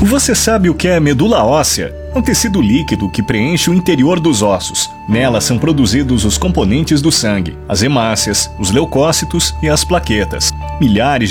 Você sabe o que é medula óssea? É um tecido líquido que preenche o interior dos ossos. Nela são produzidos os componentes do sangue, as hemácias, os leucócitos e as plaquetas. Milhares